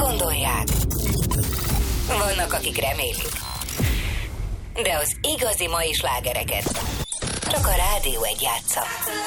gondolják. Vannak, akik remélik. De az igazi mai slágereket csak a Rádió 1 játsza.